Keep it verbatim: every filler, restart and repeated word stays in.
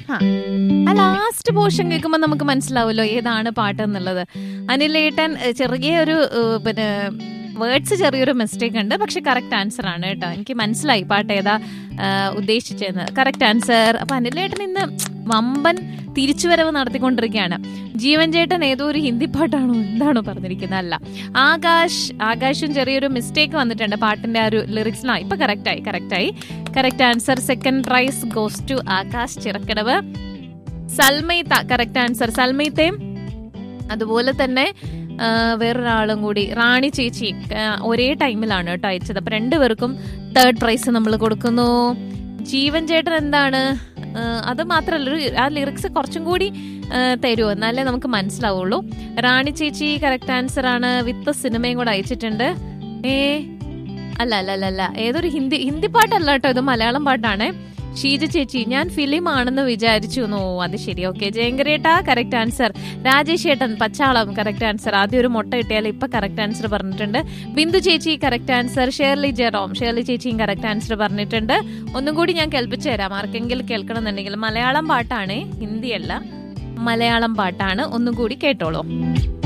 ആ ആ last portion കേൾക്കുമ്പോൾ നമുക്ക് മനസ്സിലാവുമല്ലോ ഏതാണ് പാട്ട് എന്നുള്ളത്. അനിലേട്ടൻ ചെറിയ ഒരു പിന്നെ വേർഡ്സ് ചെറിയൊരു മിസ്റ്റേക്ക് ഉണ്ട്, പക്ഷെ കറക്റ്റ് ആൻസർ ആണ് കേട്ടോ. എനിക്ക് മനസ്സിലായി പാട്ട് ഏതാ ഉദ്ദേശിച്ചതെന്ന്. Correct answer. അപ്പൊ അനിലേട്ടൻ ഇന്ന് വമ്പൻ തിരിച്ചുവരവ് നടത്തിക്കൊണ്ടിരിക്കുകയാണ്. ജീവൻ ചേട്ടൻ ഏതോ ഒരു ഹിന്ദി പാട്ടാണോ എന്താണോ പറഞ്ഞിരിക്കുന്നത്? അല്ല, ആകാശ് ആകാശും ചെറിയൊരു മിസ്റ്റേക്ക് വന്നിട്ടുണ്ട് പാട്ടിന്റെ ആ ഒരു ലിറിക്സിലാ. ഇപ്പൊ കറക്റ്റായി കറക്റ്റായി correct answer. Second prize goes to Akash Chirakkadavu. സൽമൈത്ത correct answer. സൽമൈത്തയും അതുപോലെ തന്നെ വേറൊരാളും കൂടി റാണി ചേച്ചി ഒരേ ടൈമിലാണ് കേട്ടോ അയച്ചത്. അപ്പൊ രണ്ടുപേർക്കും തേർഡ് പ്രൈസ് നമ്മൾ കൊടുക്കുന്നു. ജീവൻ ചേട്ടൻ എന്താണ് അത് മാത്രമല്ല, ആ ലിറിക്സ് കുറച്ചും കൂടി തരുമോ എന്നാലേ നമുക്ക് മനസ്സിലാവുള്ളൂ. റാണി ചേച്ചി കറക്റ്റ് ആൻസർ ആണ്. വിത്ത് സിനിമയും കൂടെ അയച്ചിട്ടുണ്ട്. ഏ അല്ല അല്ല അല്ല അല്ല ഏതൊരു ഹിന്ദി ഹിന്ദി പാട്ടല്ല കേട്ടോ, ഇത് മലയാളം പാട്ടാണ്. ഷീജ ചേച്ചി ഞാൻ ഫിലിം ആണെന്ന് വിചാരിച്ചു. ഓ അത് ശരി, ഓക്കെ. ജയങ്കരേട്ടാ correct answer. രാജേഷ് ഏട്ടൻ പച്ചാളം കറക്റ്റ് ആൻസർ. ആദ്യം ഒരു മുട്ട കിട്ടിയാൽ ഇപ്പൊ കറക്റ്റ് ആൻസർ പറഞ്ഞിട്ടുണ്ട്. ബിന്ദു ചേച്ചി correct answer. Shirley Jerome Shirley ചേച്ചിയും കറക്റ്റ് ആൻസർ പറഞ്ഞിട്ടുണ്ട്. ഒന്നും കൂടി ഞാൻ കേൾപ്പിച്ചു തരാം, ആർക്കെങ്കിലും കേൾക്കണം എന്നുണ്ടെങ്കിൽ. മലയാളം പാട്ടാണ്, ഹിന്ദിയല്ല, മലയാളം പാട്ടാണ്. ഒന്നും കൂടി കേട്ടോളൂ.